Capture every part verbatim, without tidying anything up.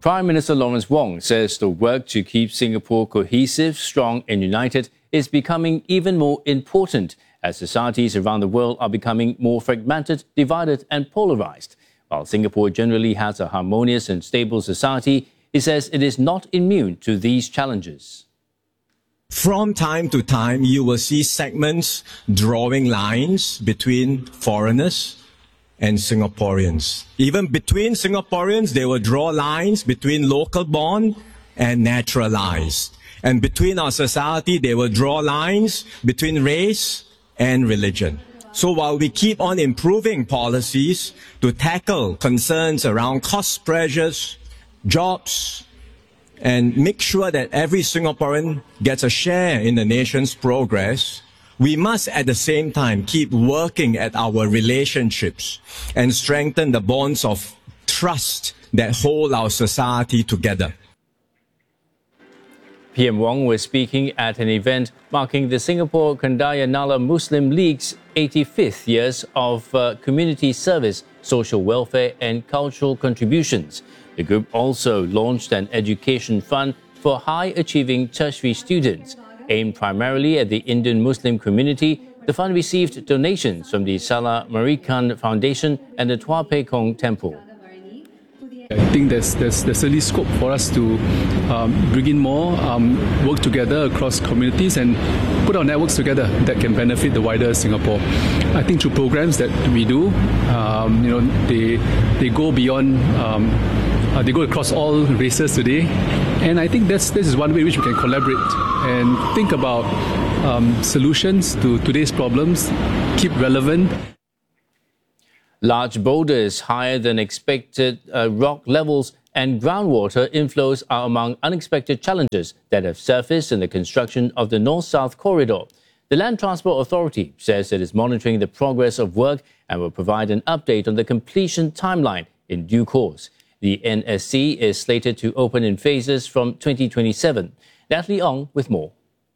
Prime Minister Lawrence Wong says the work to keep Singapore cohesive, strong and united is becoming even more important as societies around the world are becoming more fragmented, divided and polarized. While Singapore generally has a harmonious and stable society, he says it is not immune to these challenges. From time to time, you will see segments drawing lines between foreigners and Singaporeans. Even between Singaporeans, they will draw lines between local born and naturalized. And between our society, they will draw lines between race and religion. So while we keep on improving policies to tackle concerns around cost pressures, jobs, and make sure that every Singaporean gets a share in the nation's progress, we must at the same time keep working at our relationships and strengthen the bonds of trust that hold our society together. P M Wong was speaking at an event marking the Singapore Kandaya Nala Muslim League's eighty-fifth years of uh, community service, social welfare and cultural contributions. The group also launched an education fund for high-achieving tertiary students. Aimed primarily at the Indian Muslim community, the fund received donations from the Salah Marikan Foundation and the Tua Pei Kong Temple. I think there's, there's, there's really scope for us to um, bring in more, um, work together across communities and put our networks together that can benefit the wider Singapore. I think through programs that we do, um, you know, they, they go beyond, um, uh, they go across all races today. And I think that's, this is one way in which we can collaborate and think about um, solutions to today's problems, keep relevant. Large boulders, higher than expected uh, rock levels and groundwater inflows are among unexpected challenges that have surfaced in the construction of the North-South Corridor. The Land Transport Authority says it is monitoring the progress of work and will provide an update on the completion timeline in due course. The N S C is slated to open in phases from twenty twenty-seven. Natalie Ong with more.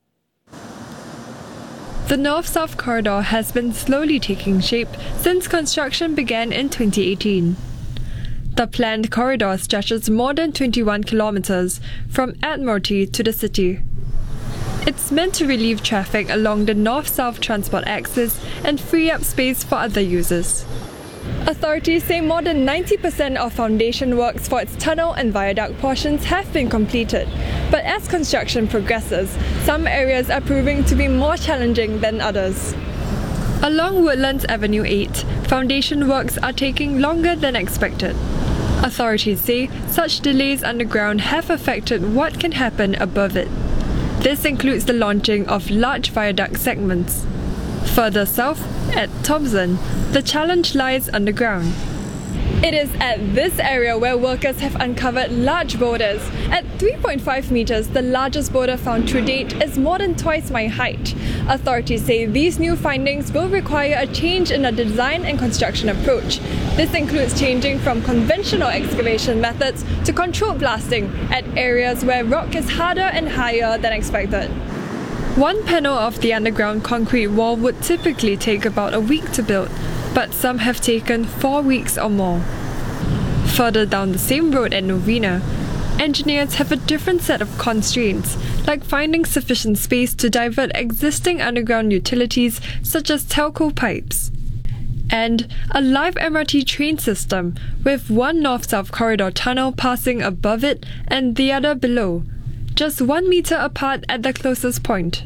The North-South Corridor has been slowly taking shape since construction began in twenty eighteen. The planned corridor stretches more than twenty-one kilometres from Admiralty to the city. It's meant to relieve traffic along the north-south transport axis and free up space for other users. Authorities say more than ninety percent of foundation works for its tunnel and viaduct portions have been completed. But as construction progresses, some areas are proving to be more challenging than others. Along Woodlands Avenue eight, foundation works are taking longer than expected. Authorities say such delays underground have affected what can happen above it. This includes the launching of large viaduct segments. Further south, at Thomson, the challenge lies underground. It is at this area where workers have uncovered large boulders. At three point five meters, the largest boulder found to date is more than twice my height. Authorities say these new findings will require a change in the design and construction approach. This includes changing from conventional excavation methods to controlled blasting at areas where rock is harder and higher than expected. One panel of the underground concrete wall would typically take about a week to build, but some have taken four weeks or more. Further down the same road at Novena, engineers have a different set of constraints, like finding sufficient space to divert existing underground utilities such as telco pipes. And a live M R T train system, with one north-south corridor tunnel passing above it and the other below, just one meter apart at the closest point.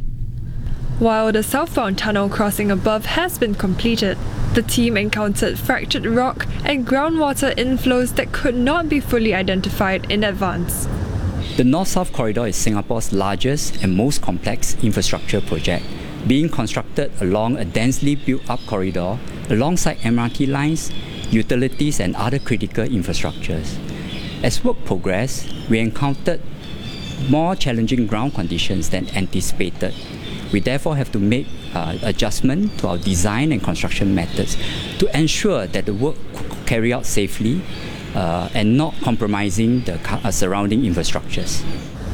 While the southbound tunnel crossing above has been completed, the team encountered fractured rock and groundwater inflows that could not be fully identified in advance. The North-South Corridor is Singapore's largest and most complex infrastructure project, being constructed along a densely built-up corridor alongside M R T lines, utilities and other critical infrastructures. As work progressed, we encountered more challenging ground conditions than anticipated. We therefore have to make uh, adjustment to our design and construction methods to ensure that the work could carry out safely uh, and not compromising the uh, surrounding infrastructures.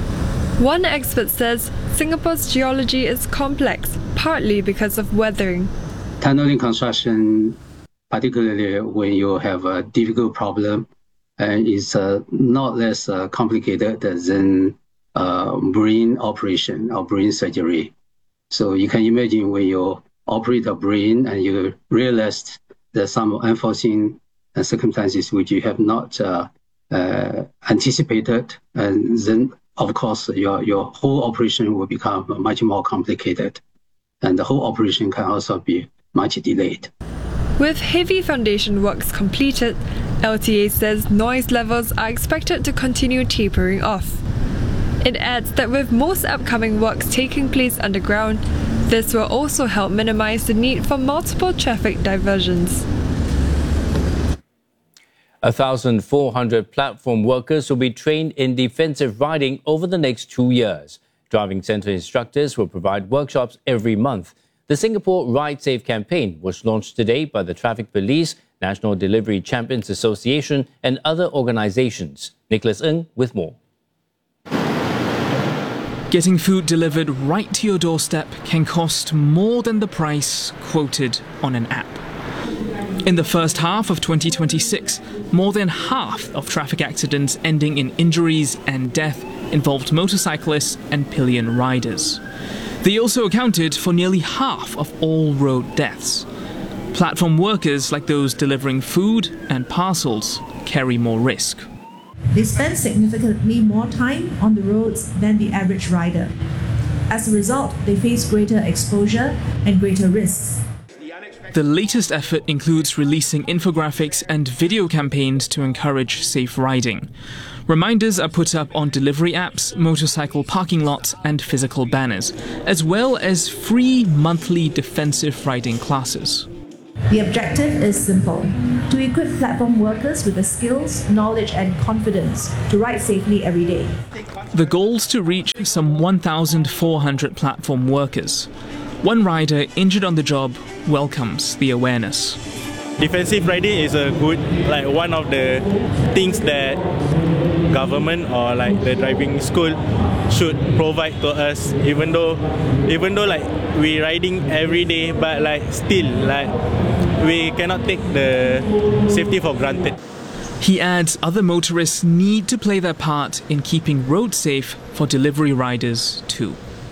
One expert says Singapore's geology is complex, partly because of weathering. Tunneling construction, particularly when you have a difficult problem and it's uh, not less uh, complicated than uh, brain operation or brain surgery. So you can imagine when you operate a brain and you realize there's some unforeseen circumstances which you have not uh, uh, anticipated, and then of course your, your whole operation will become much more complicated, and the whole operation can also be much delayed. With heavy foundation works completed, L T A says noise levels are expected to continue tapering off. It adds that with most upcoming works taking place underground, this will also help minimize the need for multiple traffic diversions. one thousand four hundred platform workers will be trained in defensive riding over the next two years. Driving centre instructors will provide workshops every month. The Singapore Ride Safe campaign was launched today by the Traffic Police, National Delivery Champions Association and other organisations. Nicholas Ng with more. Getting food delivered right to your doorstep can cost more than the price quoted on an app. In the first half of twenty twenty-six, more than half of traffic accidents ending in injuries and death involved motorcyclists and pillion riders. They also accounted for nearly half of all road deaths. Platform workers like those delivering food and parcels carry more risk. They spend significantly more time on the roads than the average rider. As a result, they face greater exposure and greater risks. The latest effort includes releasing infographics and video campaigns to encourage safe riding. Reminders are put up on delivery apps, motorcycle parking lots and physical banners, as well as free monthly defensive riding classes. The objective is simple: to equip platform workers with the skills, knowledge and confidence to ride safely every day. The goal is to reach some one thousand four hundred platform workers. One rider injured on the job welcomes the awareness. Defensive riding is a good, like one of the things that government or like the driving school should provide to us, even though even though like we riding every day, but like still like we cannot take the safety for granted. He adds other motorists need to play their part in keeping roads safe for delivery riders too.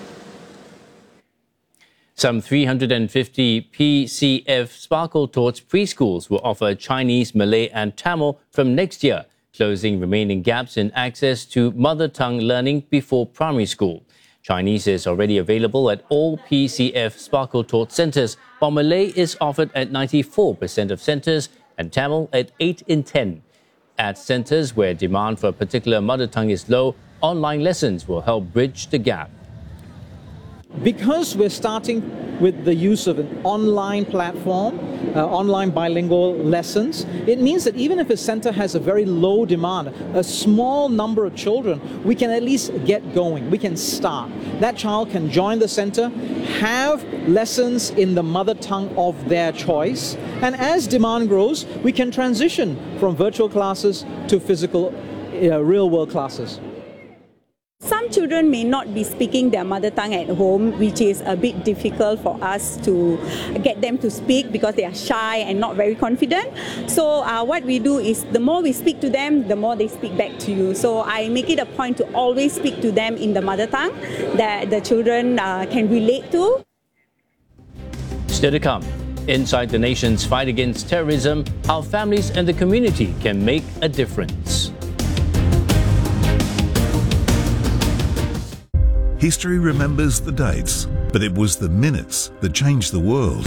Some three hundred fifty P C F Sparkle Tots preschools will offer Chinese, Malay and Tamil from next year, closing remaining gaps in access to mother tongue learning before primary school. Chinese is already available at all P C F Sparkle Tots centres, while Malay is offered at ninety-four percent of centres and Tamil at eight in ten. At centres where demand for a particular mother tongue is low, online lessons will help bridge the gap. Because we're starting with the use of an online platform, uh, online bilingual lessons, it means that even if a center has a very low demand, a small number of children, we can at least get going, we can start. That child can join the center, have lessons in the mother tongue of their choice, and as demand grows, we can transition from virtual classes to physical, uh, real-world classes. Some children may not be speaking their mother tongue at home, which is a bit difficult for us to get them to speak because they are shy and not very confident. So uh, what we do is the more we speak to them, the more they speak back to you. So I make it a point to always speak to them in the mother tongue that the children uh, can relate to. Still to come, inside the nation's fight against terrorism, how families and the community can make a difference. History remembers the dates, but it was the minutes that changed the world.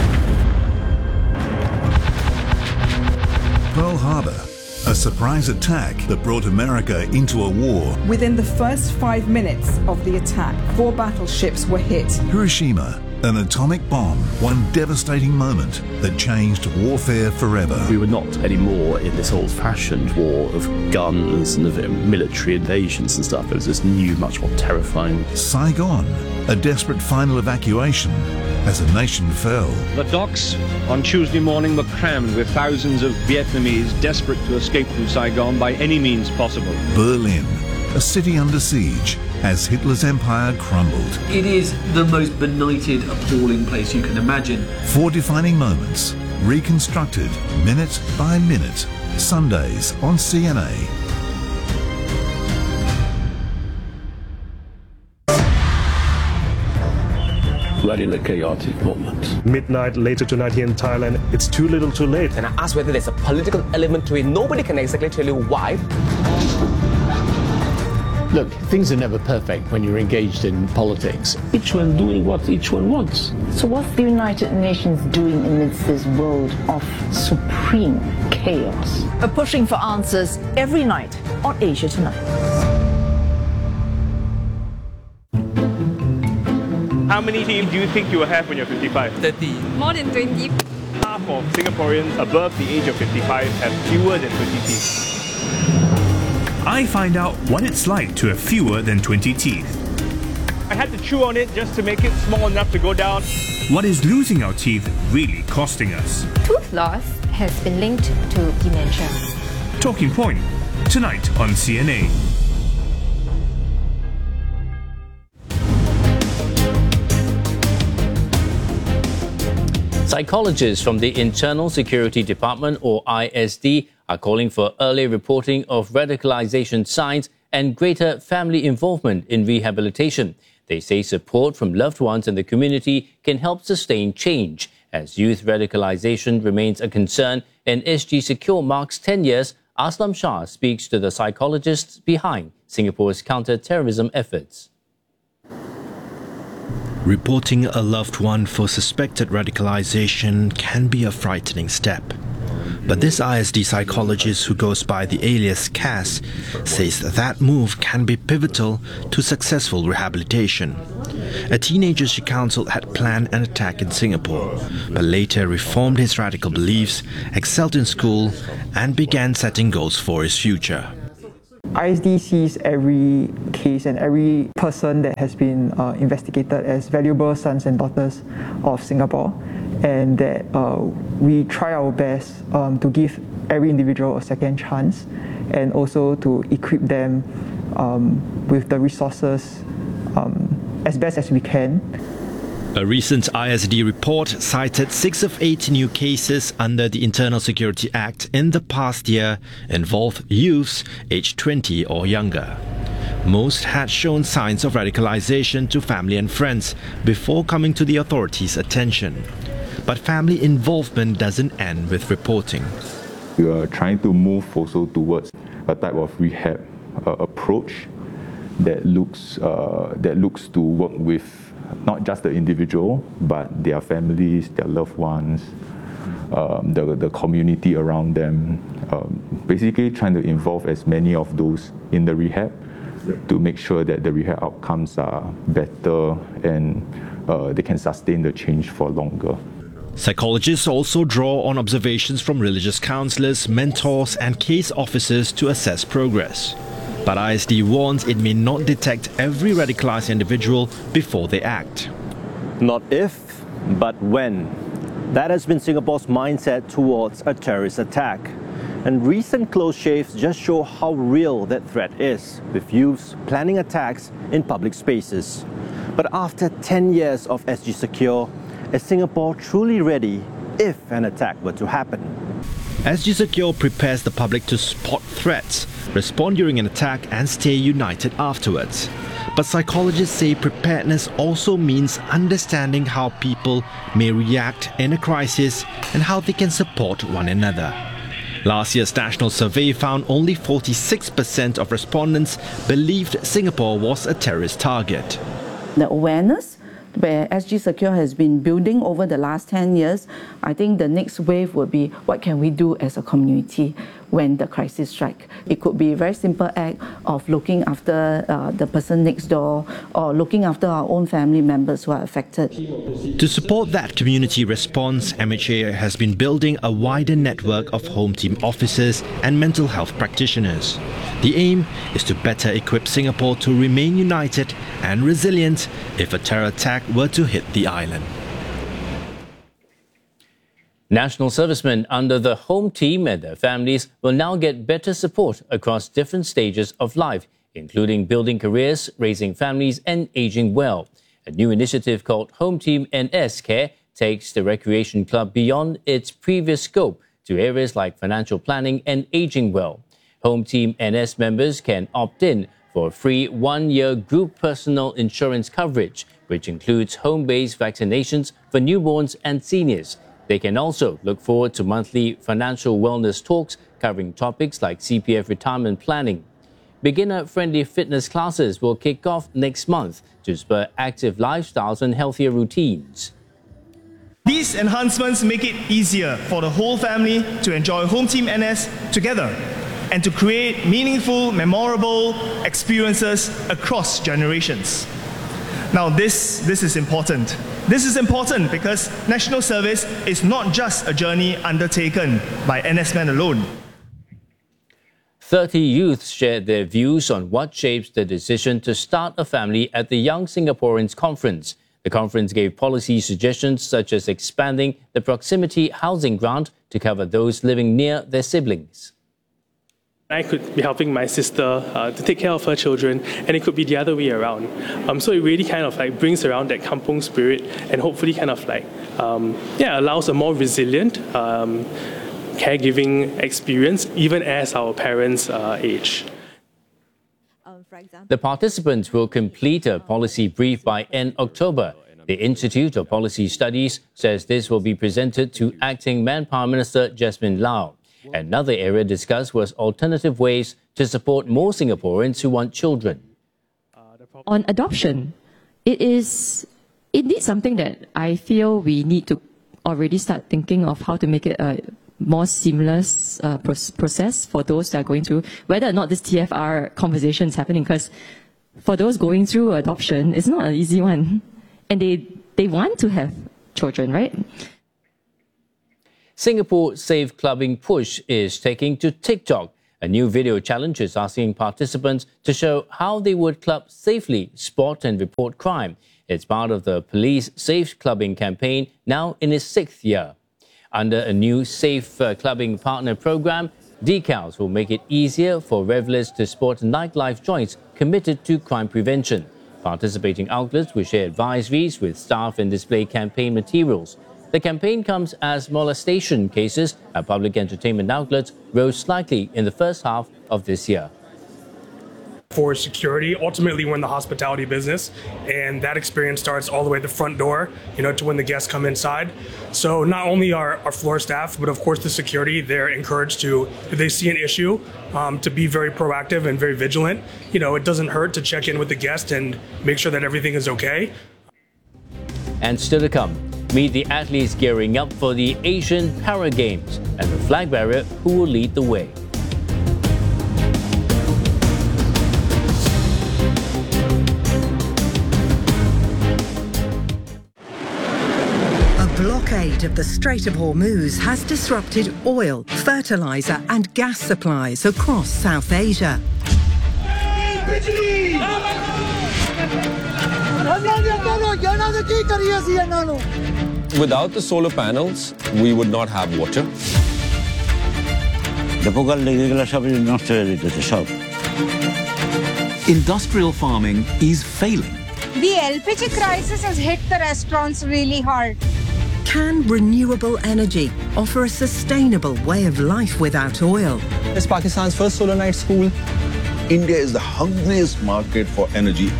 Pearl Harbor, a surprise attack that brought America into a war. Within the first five minutes of the attack, four battleships were hit. Hiroshima, an atomic bomb, one devastating moment that changed warfare forever. We were not anymore in this old-fashioned war of guns and of military invasions and stuff. It was this new, much more terrifying. Saigon, a desperate final evacuation as a nation fell. The docks on Tuesday morning were crammed with thousands of Vietnamese desperate to escape from Saigon by any means possible. Berlin, a city under siege as Hitler's empire crumbled. It is the most benighted, appalling place you can imagine. Four defining moments, reconstructed minute by minute Sundays on C N A. Right in a chaotic moment. Midnight later tonight here in Thailand, it's too little too late. And I asked whether there's a political element to it. Nobody can exactly tell you why. Look, things are never perfect when you're engaged in politics. Each one doing what each one wants. So what's the United Nations doing amidst this world of supreme chaos? We're pushing for answers every night on Asia Tonight. How many teams do you think you will have when you're fifty-five? thirty. More than twenty. Half of Singaporeans above the age of fifty-five have fewer than twenty teeth. I find out what it's like to have fewer than twenty teeth. I had to chew on it just to make it small enough to go down. What is losing our teeth really costing us? Tooth loss has been linked to dementia. Talking Point, tonight on C N A. Psychologists from the Internal Security Department, or I S D, are calling for early reporting of radicalization signs and greater family involvement in rehabilitation. They say support from loved ones and the community can help sustain change. As youth radicalization remains a concern and S G Secure marks ten years, Aslam Shah speaks to the psychologists behind Singapore's counter-terrorism efforts. Reporting a loved one for suspected radicalization can be a frightening step. But this I S D psychologist, who goes by the alias Cass, says that move can be pivotal to successful rehabilitation. A teenager she counseled had planned an attack in Singapore, but later reformed his radical beliefs, excelled in school, and began setting goals for his future. I S D sees every case and every person that has been uh, investigated as valuable sons and daughters of Singapore, and that uh, we try our best um, to give every individual a second chance, and also to equip them um, with the resources um, as best as we can. A recent I S D report cited six of eight new cases under the Internal Security Act in the past year involved youths aged twenty or younger. Most had shown signs of radicalization to family and friends before coming to the authorities' attention. But family involvement doesn't end with reporting. We are trying to move also towards a type of rehab uh, approach that looks uh, that looks to work with not just the individual, but their families, their loved ones, um, the, the community around them. Um, basically trying to involve as many of those in the rehab to make sure that the rehab outcomes are better and uh, they can sustain the change for longer. Psychologists also draw on observations from religious counselors, mentors, and case officers to assess progress. But I S D warns it may not detect every radicalized individual before they act. Not if, but when. That has been Singapore's mindset towards a terrorist attack. And recent close shaves just show how real that threat is, with youths planning attacks in public spaces. But after ten years of S G Secure, is Singapore truly ready if an attack were to happen? S G Secure prepares the public to spot threats, respond during an attack, and stay united afterwards. But psychologists say preparedness also means understanding how people may react in a crisis and how they can support one another. Last year's national survey found only forty-six percent of respondents believed Singapore was a terrorist target. The awareness where S G Secure has been building over the last ten years, I think the next wave would be what can we do as a community when the crisis strikes. It could be a very simple act of looking after uh, the person next door or looking after our own family members who are affected. To support that community response, M H A has been building a wider network of home team officers and mental health practitioners. The aim is to better equip Singapore to remain united and resilient if a terror attack were to hit the island. National servicemen under the Home Team and their families will now get better support across different stages of life, including building careers, raising families and aging well. A new initiative called Home Team N S Care takes the recreation club beyond its previous scope to areas like financial planning and aging well. Home Team N S members can opt in for free one-year group personal insurance coverage, which includes home-based vaccinations for newborns and seniors. They can also look forward to monthly financial wellness talks covering topics like C P F retirement planning. Beginner-friendly fitness classes will kick off next month to spur active lifestyles and healthier routines. These enhancements make it easier for the whole family to enjoy Home Team N S together and to create meaningful, memorable experiences across generations. Now this, this is important. This is important because national service is not just a journey undertaken by N S men alone. thirty youths shared their views on what shapes the decision to start a family at the Young Singaporeans Conference. The conference gave policy suggestions such as expanding the proximity housing grant to cover those living near their siblings. I could be helping my sister uh, to take care of her children, and it could be the other way around. Um, so it really kind of like brings around that kampung spirit, and hopefully kind of like um, yeah allows a more resilient um, caregiving experience even as our parents uh, age. The participants will complete a policy brief by end October. The Institute of Policy Studies says this will be presented to Acting Manpower Minister Jasmine Lau. Another area discussed was alternative ways to support more Singaporeans who want children. On adoption, it is indeed something that I feel we need to already start thinking of how to make it a more seamless uh, process for those that are going through, whether or not this T F R conversation is happening, because for those going through adoption, it's not an easy one. And they, they want to have children, right? Singapore Safe Clubbing Push is taking to TikTok. A new video challenge is asking participants to show how they would club safely, spot and report crime. It's part of the Police Safe Clubbing campaign, now in its sixth year. Under a new Safe uh, Clubbing Partner program, decals will make it easier for revelers to spot nightlife joints committed to crime prevention. Participating outlets will share advisories with staff and display campaign materials. The campaign comes as molestation cases at public entertainment outlets rose slightly in the first half of this year. For security, ultimately we're in the hospitality business, and that experience starts all the way at the front door, you know, to when the guests come inside. So not only our, our floor staff, but of course the security, they're encouraged to, if they see an issue, um, to be very proactive and very vigilant. You know, it doesn't hurt to check in with the guest and make sure that everything is okay. And still to come, meet the athletes gearing up for the Asian Para Games and the flag bearer who will lead the way. Blockade of the Strait of Hormuz has disrupted oil, fertilizer and gas supplies across South Asia. Without the solar panels, we would not have water. Industrial farming is failing. The L P G crisis has hit the restaurants really hard. Can renewable energy offer a sustainable way of life without oil? As Pakistan's first solar night school, India is the hungriest market for energy.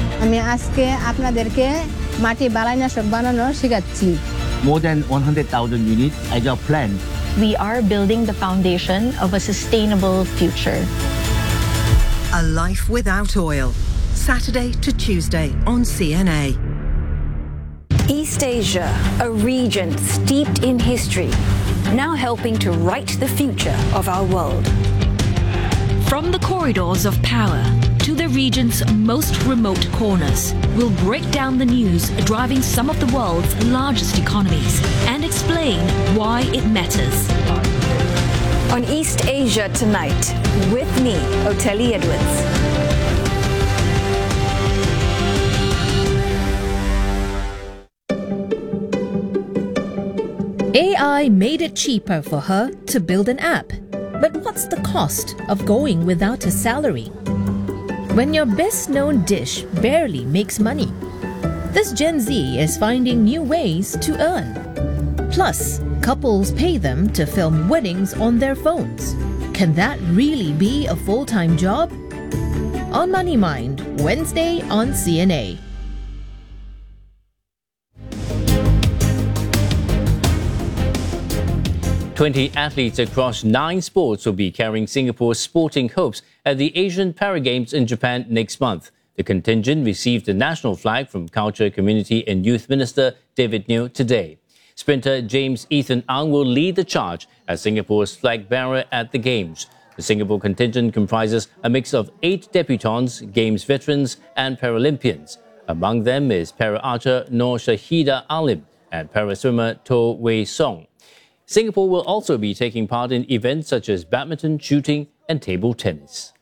More than one hundred thousand units as our plan. We are building the foundation of a sustainable future. A life without oil. Saturday to Tuesday on C N A. East Asia, a region steeped in history, now helping to write the future of our world. From the corridors of power to the region's most remote corners, we'll break down the news driving some of the world's largest economies and explain why it matters. On East Asia Tonight, with me, Oteli Edwards. A I made it cheaper for her to build an app. But what's the cost of going without a salary? When your best-known dish barely makes money, this Gen Z is finding new ways to earn. Plus, Couples pay them to film weddings on their phones. Can that really be a full-time job? On Money Mind, Wednesday on C N A. twenty athletes across nine sports will be carrying Singapore's sporting hopes at the Asian Paragames in Japan next month. The contingent received the national flag from Culture, Community and Youth Minister David Neo today. Sprinter James Ethan Ang will lead the charge as Singapore's flag bearer at the Games. The Singapore contingent comprises a mix of eight debutants, Games veterans and Paralympians. Among them is para-archer Noor Shahida Alim and para-swimmer To Wei Song. Singapore will also be taking part in events such as badminton, shooting and table tennis.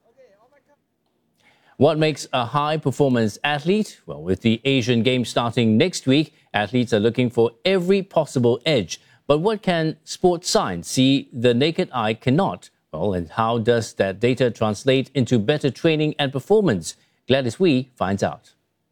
What makes a high-performance athlete? Well, with the Asian Games starting next week, athletes are looking for every possible edge. But what can sports science see the naked eye cannot? Well, and how does that data translate into better training and performance? Gladys Wee finds out.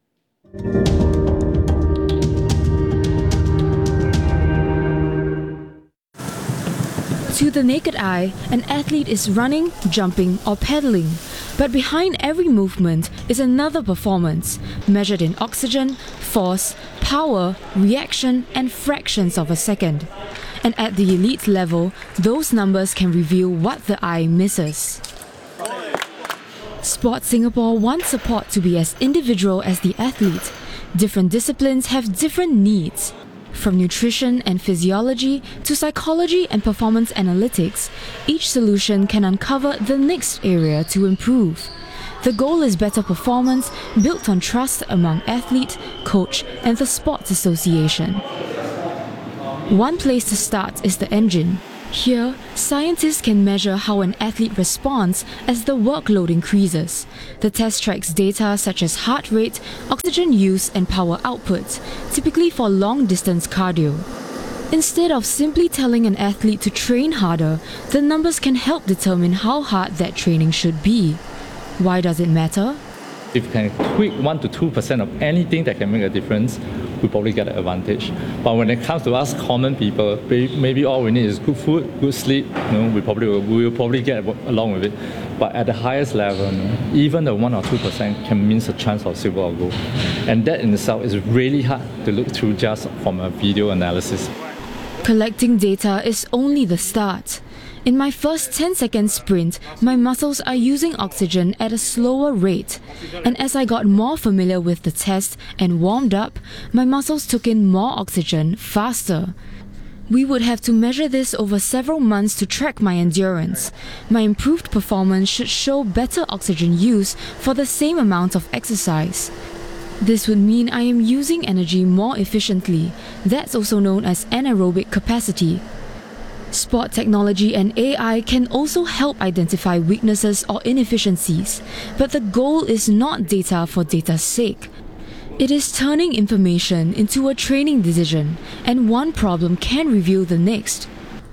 To the naked eye, an athlete is running, jumping or pedaling. But behind every movement is another performance, measured in oxygen, force, power, reaction and fractions of a second. And at the elite level, those numbers can reveal what the eye misses. Sports Singapore wants support to be as individual as the athlete. Different disciplines have different needs. From nutrition and physiology to psychology and performance analytics, each solution can uncover the next area to improve. The goal is better performance built on trust among athlete, coach, and the Sports Association. One place to start is the engine. Here, scientists can measure how an athlete responds as the workload increases. The test tracks data such as heart rate, oxygen use and power output, typically for long-distance cardio. Instead of simply telling an athlete to train harder, the numbers can help determine how hard that training should be. Why does it matter? If you can tweak one to two percent of anything that can make a difference, we probably get an advantage. But when it comes to us common people, maybe all we need is good food, good sleep. You know, we probably will, we will probably get along with it. But at the highest level, you know, even the one or two percent can mean a chance of silver or gold, and that in itself is really hard to look through just from a video analysis. Collecting data is only the start. In my first ten second sprint, my muscles are using oxygen at a slower rate. And as I got more familiar with the test and warmed up, my muscles took in more oxygen faster. We would have to measure this over several months to track my endurance. My improved performance should show better oxygen use for the same amount of exercise. This would mean I am using energy more efficiently. That's also known as anaerobic capacity. Sport technology and A I can also help identify weaknesses or inefficiencies, but the goal is not data for data's sake. It is turning information into a training decision, and one problem can reveal the next.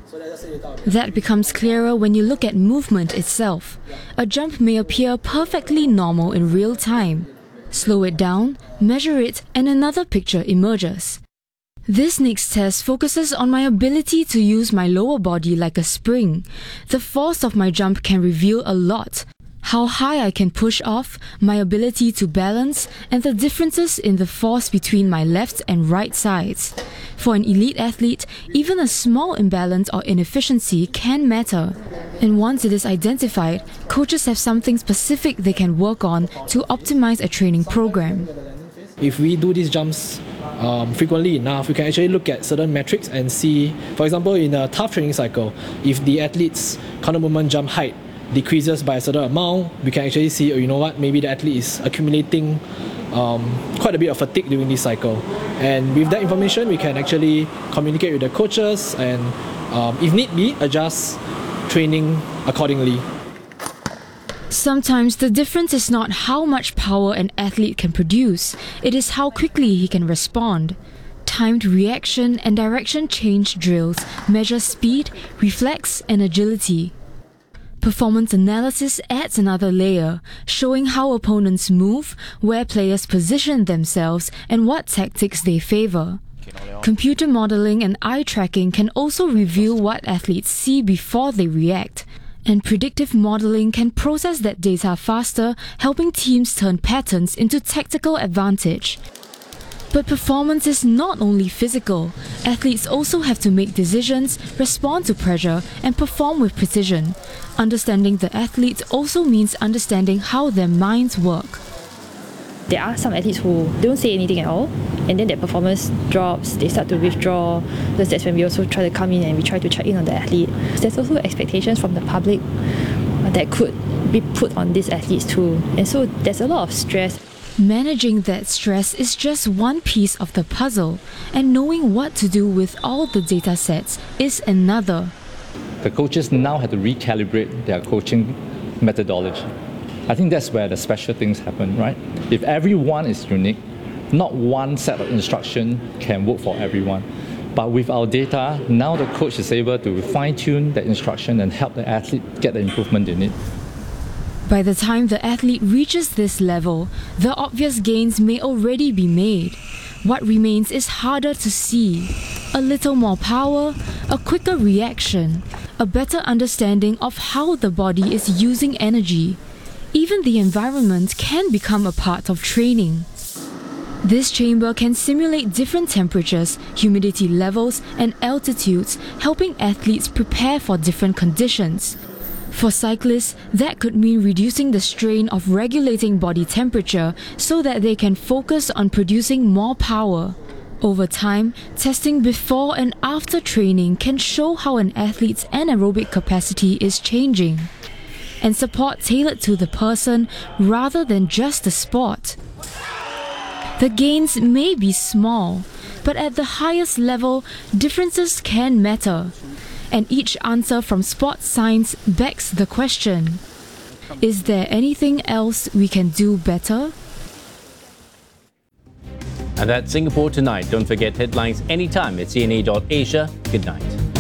That becomes clearer when you look at movement itself. A jump may appear perfectly normal in real time. Slow it down, measure it, and another picture emerges. This next test focuses on my ability to use my lower body like a spring. The force of my jump can reveal a lot. How high I can push off, my ability to balance, and the differences in the force between my left and right sides. For an elite athlete, even a small imbalance or inefficiency can matter. And once it is identified, coaches have something specific they can work on to optimize a training program. If we do these jumps um, frequently enough, we can actually look at certain metrics and see, for example, in a tough training cycle, if the athlete's counter movement jump height decreases by a certain amount, we can actually see, oh, you know what, maybe the athlete is accumulating um, quite a bit of fatigue during this cycle. And with that information, we can actually communicate with the coaches and, um, if need be, adjust training accordingly. Sometimes the difference is not how much power an athlete can produce, it is how quickly he can respond. Timed reaction and direction change drills measure speed, reflex, and agility. Performance analysis adds another layer, showing how opponents move, where players position themselves, and what tactics they favor. Computer modeling and eye tracking can also reveal what athletes see before they react. And predictive modeling can process that data faster, helping teams turn patterns into tactical advantage. But performance is not only physical. Athletes also have to make decisions, respond to pressure, and perform with precision. Understanding the athletes also means understanding how their minds work. There are some athletes who don't say anything at all, and then their performance drops, they start to withdraw. Because that's when we also try to come in and we try to check in on the athlete. There's also expectations from the public that could be put on these athletes too. And so there's a lot of stress. Managing that stress is just one piece of the puzzle, and knowing what to do with all the data sets is another. The coaches now have to recalibrate their coaching methodology. I think that's where the special things happen, right? If everyone is unique, not one set of instruction can work for everyone. But with our data, now the coach is able to fine-tune the instruction and help the athlete get the improvement they need. By the time the athlete reaches this level, the obvious gains may already be made. What remains is harder to see. A little more power, a quicker reaction, a better understanding of how the body is using energy. Even the environment can become a part of training. This chamber can simulate different temperatures, humidity levels, and altitudes, helping athletes prepare for different conditions. For cyclists, that could mean reducing the strain of regulating body temperature so that they can focus on producing more power. Over time, testing before and after training can show how an athlete's anaerobic capacity is changing, and support tailored to the person rather than just the sport. The gains may be small, but at the highest level, differences can matter. And each answer from sports science begs the question, is there anything else we can do better? And that's Singapore Tonight. Don't forget headlines anytime at C N A dot asia. Good night.